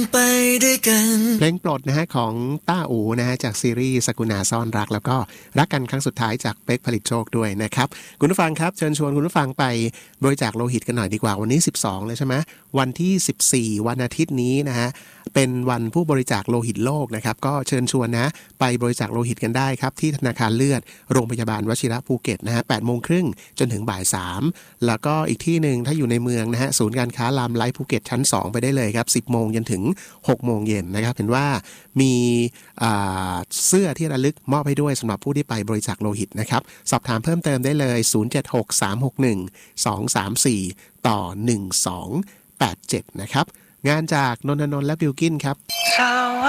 ไปด้วยกันเพลงโปรดนะฮะของต้าอูนะฮะจากซีรีส์สกุณาซ่อนรักแล้วก็รักกันครั้งสุดท้ายจากเป๊กผลิตโชคด้วยนะครับคุณผู้ฟังครับเชิญชวนคุณผู้ฟังไปบริจาคโลหิตกันหน่อยดีกว่าวันนี้12เลยใช่ไหมวันที่14วันอาทิตย์นี้นะฮะเป็นวันผู้บริจาคโลหิตโลกนะครับก็เชิญชวนนะไปบริจาคโลหิตกันได้ครับที่ธนาคารเลือดโรงพยาบาลวชิระภูเก็ตนะฮะ 8:30 นจนถึงบ่าย 3แล้วก็อีกที่นึงถ้าอยู่ในเมืองนะฮะศูนย์การค้าลามไลฟ์ภูเก็ตชั้น2ไปได้เลยครับ 10 โมงจนถึง 6 โมงเย็นนะครับเห็นว่ามีเสื้อที่ระลึกมอบให้ด้วยสำหรับผู้ที่ไปบริจาคโลหิตนะครับสอบถามเพิ่มเติมได้เลย0763612234ต่อ1287นะครับงานจากนนทนนท์และบิลกินครับ